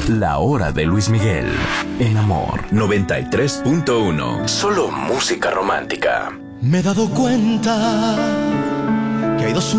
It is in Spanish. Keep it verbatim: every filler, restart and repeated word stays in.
La hora de Luis Miguel, en Amor noventa y tres punto uno. Solo música romántica. Me he dado cuenta que hay dos